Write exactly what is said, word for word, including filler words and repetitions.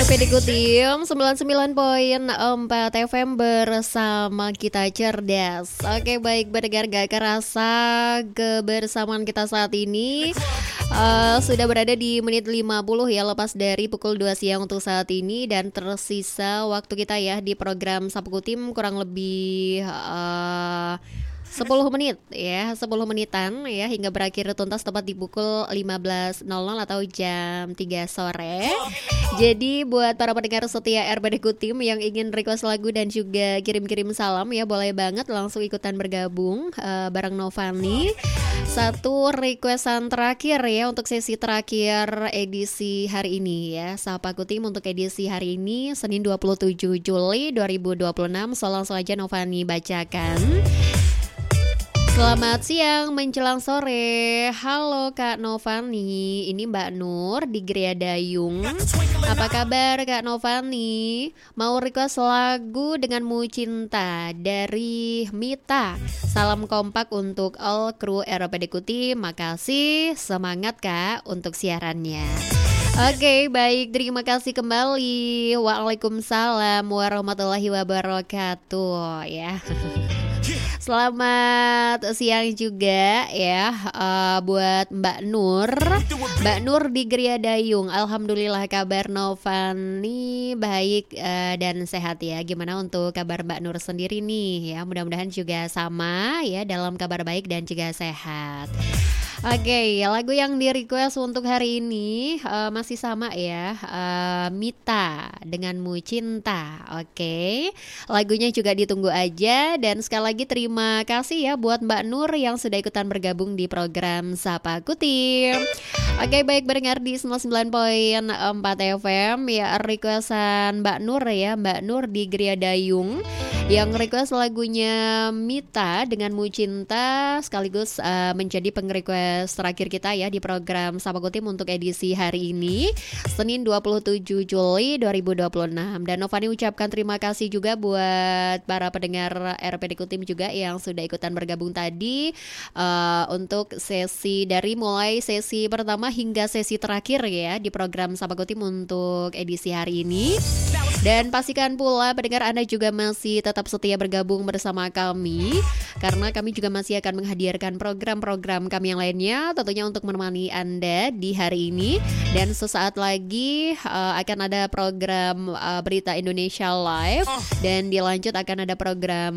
P D Kutim sembilan puluh sembilan koma empat F M bersama kita cerdas. Oke baik, berdengar gak kerasa kebersamaan kita saat ini uh, sudah berada di menit lima puluh ya, lepas dari pukul dua siang untuk saat ini. Dan tersisa waktu kita ya di program Sapu Kutim kurang lebih uh, sepuluh menit ya, sepuluh menitan ya, hingga berakhir tuntas tepat di pukul lima belas nol nol atau jam tiga sore. Jadi buat para pendengar setia R P D Kutim yang ingin request lagu dan juga kirim-kirim salam ya, boleh banget langsung ikutan bergabung uh, bareng Novani. Satu requestan terakhir ya untuk sesi terakhir edisi hari ini ya, Sapa Kutim untuk edisi hari ini Senin dua puluh tujuh Juli dua ribu dua puluh enam. So langsung aja Novani bacakan. Selamat siang menjelang sore. Halo Kak Novani, ini Mbak Nur di Gria Dayung. Apa kabar Kak Novani? Mau request lagu Denganmu Cinta dari Mita. Salam kompak untuk all kru R P D Kutim. Makasih, semangat Kak untuk siarannya. Oke baik, terima kasih kembali. Waalaikumsalam warahmatullahi wabarakatuh ya. Selamat siang juga ya uh, buat Mbak Nur Mbak Nur di Gria Dayung. Alhamdulillah kabar Novani baik uh, dan sehat ya. Gimana untuk kabar Mbak Nur sendiri nih ya, mudah-mudahan juga sama ya, dalam kabar baik dan juga sehat. Oke, okay, lagu yang di request untuk hari ini uh, masih sama ya, uh, Mita Denganmu Cinta. Oke, okay. Lagunya juga ditunggu aja. Dan sekali lagi terima kasih ya buat Mbak Nur yang sudah ikutan bergabung di program Sapa Kutim. Oke okay, baik, berdengar di sembilan puluh sembilan koma empat F M ya, requestan Mbak Nur ya, Mbak Nur di Gria Dayung yang request lagunya Mita Denganmu Cinta, sekaligus uh, menjadi peng-request terakhir kita ya di program Sapa Kutim untuk edisi hari ini Senin dua puluh tujuh Juli dua ribu dua puluh enam. Dan Novani ucapkan terima kasih juga buat para pendengar R P D Kutim juga yang sudah ikutan bergabung tadi uh, untuk sesi dari mulai sesi pertama hingga sesi terakhir ya di program Sapa Kutim untuk edisi hari ini. Dan pastikan pula pendengar Anda juga masih tetap setia bergabung bersama kami, karena kami juga masih akan menghadirkan program-program kami yang lainnya tentunya untuk menemani Anda di hari ini. Dan sesaat lagi uh, akan ada program uh, Berita Indonesia Live, dan dilanjut akan ada program